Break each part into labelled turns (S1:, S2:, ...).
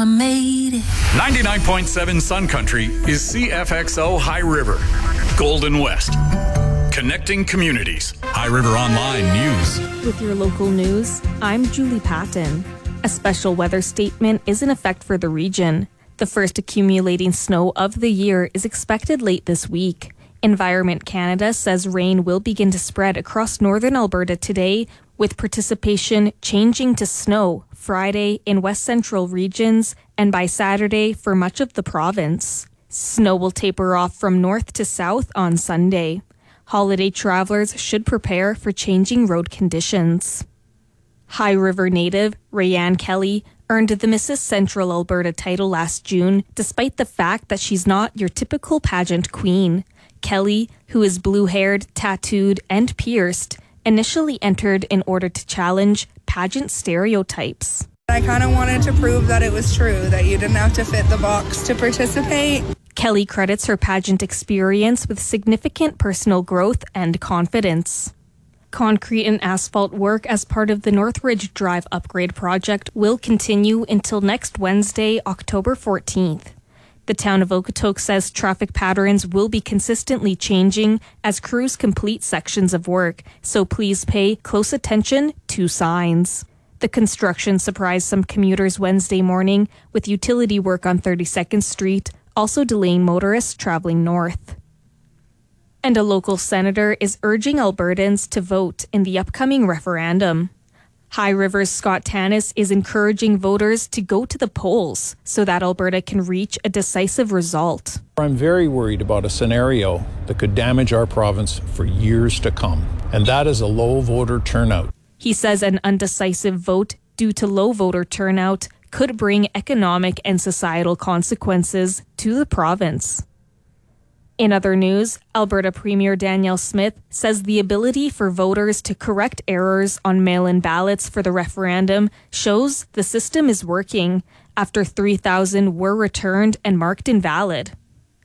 S1: mama made it.
S2: 99.7 Sun Country is CFXO High River, Golden West. Connecting communities. High River Online News.
S3: With your local news, I'm Julie Patton. A special weather statement is in effect for the region. The first accumulating snow of the year is expected late this week. Environment Canada says rain will begin to spread across northern Alberta today, with participation changing to snow Friday in west central regions and by Saturday for much of the province. Snow will taper off from north to south on Sunday. Holiday travelers should prepare for changing road conditions. High River native Rayanne Kelly earned the Mrs. Central Alberta title last June, despite the fact that she's not your typical pageant queen. Kelly, who is blue-haired, tattooed, and pierced, initially entered in order to challenge pageant stereotypes.
S4: I kind of wanted to prove that it was true, that you didn't have to fit the box to participate.
S3: Kelly credits her pageant experience with significant personal growth and confidence. Concrete and asphalt work as part of the Northridge Drive upgrade project will continue until next Wednesday, October 14th. The town of Okotoks says traffic patterns will be consistently changing as crews complete sections of work, so please pay close attention to signs. The construction surprised some commuters Wednesday morning, with utility work on 32nd Street also delaying motorists traveling north. And a local senator is urging Albertans to vote in the upcoming referendum. High River's Scott Tanis is encouraging voters to go to the polls so that Alberta can reach a decisive result.
S5: I'm very worried about a scenario that could damage our province for years to come, and that is a low voter turnout.
S3: He says an undecisive vote due to low voter turnout could bring economic and societal consequences to the province. In other news, Alberta Premier Danielle Smith says the ability for voters to correct errors on mail-in ballots for the referendum shows the system is working after 3,000 were returned and marked invalid.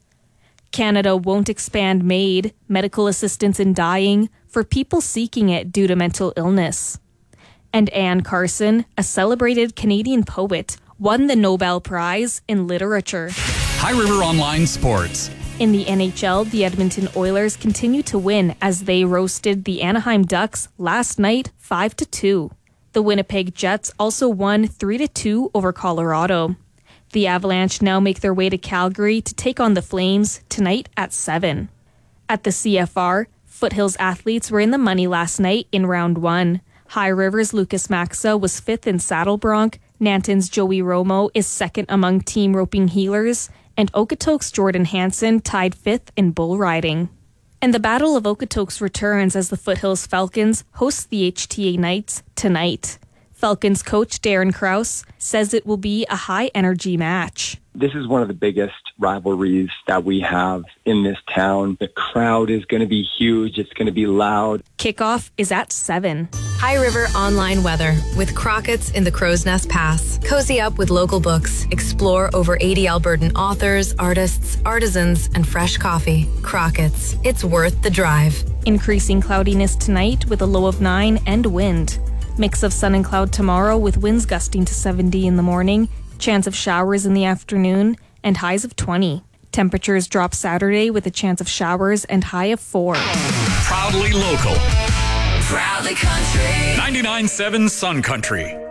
S3: Canada won't expand MAID, medical assistance in dying, for people seeking it due to mental illness. And Anne Carson, a celebrated Canadian poet, won the Nobel Prize in Literature.
S2: High River Online Sports.
S3: In the NHL, the Edmonton Oilers continue to win as they roasted the Anaheim Ducks last night 5-2. The Winnipeg Jets also won 3-2 over Colorado. The Avalanche now make their way to Calgary to take on the Flames tonight at 7. At the CFR, Foothills athletes were in the money last night in round 1. High River's Lucas Maxa was 5th in saddle bronc, Nanton's Joey Romo is 2nd among team roping heelers, and Okotoks' Jordan Hansen tied 5th in bull riding. And the Battle of Okotoks returns as the Foothills Falcons host the HTA Knights tonight. Falcons coach Darren Krause says it will be a high-energy match.
S6: This is one of the biggest rivalries that we have in this town. The crowd is going to be huge. It's going to be loud.
S3: Kickoff is at 7.
S7: High River Online Weather with Crockett's in the Crow's Nest Pass. Cozy up with local books. Explore over 80 Albertan authors, artists, artisans, and fresh coffee. Crockett's. It's worth the drive.
S3: Increasing cloudiness tonight with a low of 9 and wind. Mix of sun and cloud tomorrow with winds gusting to 70 in the morning, chance of showers in the afternoon, and highs of 20. Temperatures drop Saturday with a chance of showers and high of 4.
S2: Proudly local.
S1: Proudly country.
S2: 99.7 Sun Country.